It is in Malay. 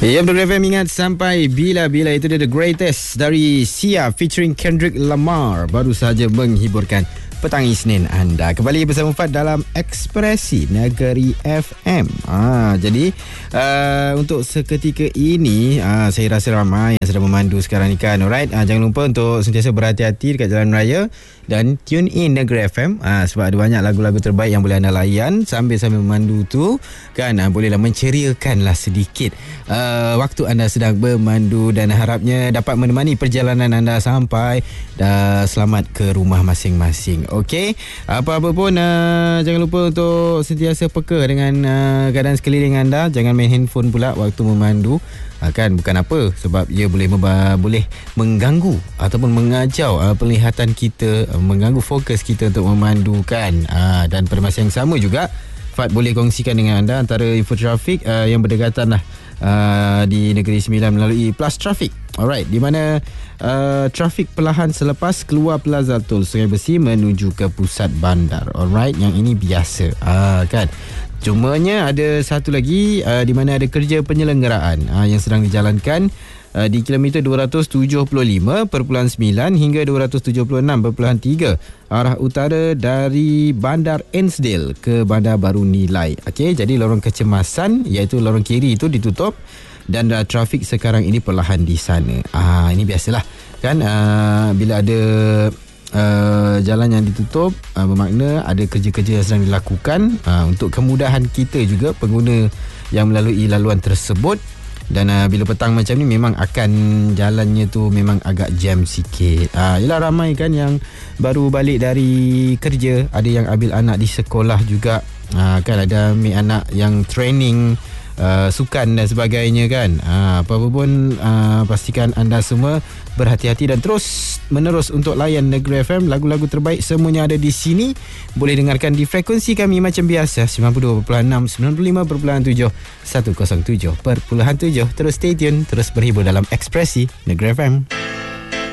Ya, Negeri FM ingat sampai bila-bila. Itu dia The Greatest dari Sia featuring Kendrick Lamar. Baru saja menghiburkan petang Isnin anda. Kembali bersama Fad dalam Ekspresi Negeri FM. Jadi untuk seketika ini saya rasa ramai yang sedang memandu sekarang ni kan. Alright, jangan lupa untuk sentiasa berhati-hati dekat jalan raya dan tune in Negeri FM sebab ada banyak lagu-lagu terbaik yang boleh anda layan sambil memandu tu kan. Bolehlah menceriakanlah sedikit waktu anda sedang memandu dan harapnya dapat menemani perjalanan anda sampai selamat ke rumah masing-masing. Okey, apa-apa pun jangan lupa untuk sentiasa peka dengan keadaan sekeliling anda. Jangan main handphone pula waktu memandu. Kan bukan apa, sebab ia boleh mengganggu ataupun mengacau penglihatan kita, mengganggu fokus kita untuk memandukan. Dan pada masa yang sama juga Fad boleh kongsikan dengan anda antara info trafik yang berdekatan di Negeri Sembilan melalui Plus Traffic. Alright, di mana trafik perlahan selepas keluar Plaza Tol Sungai Besi menuju ke pusat bandar. Alright, yang ini biasa kan. Cumanya ada satu lagi di mana ada kerja penyelenggaraan yang sedang dijalankan di kilometer 275.9 hingga 276.3 arah utara dari Bandar Ensdale ke Bandar Baru Nilai. Okey, jadi lorong kecemasan iaitu lorong kiri itu ditutup dan trafik sekarang ini perlahan di sana. Ini biasalah kan, bila ada jalan yang ditutup bermakna ada kerja-kerja yang sedang dilakukan untuk kemudahan kita juga pengguna yang melalui laluan tersebut. Dan bila petang macam ni memang akan jalannya tu memang agak jam sikit. Yelah, ramai kan yang baru balik dari kerja, ada yang ambil anak di sekolah juga, kan ada ambil anak yang training sukan dan sebagainya kan. Apa-apa pun pastikan anda semua berhati-hati dan terus menerus untuk layan Negeri FM. Lagu-lagu terbaik semuanya ada di sini. Boleh dengarkan di frekuensi kami macam biasa 92.6, 95.7, 107.7. Terus stay tune, terus berhibur dalam Ekspresi Negeri FM.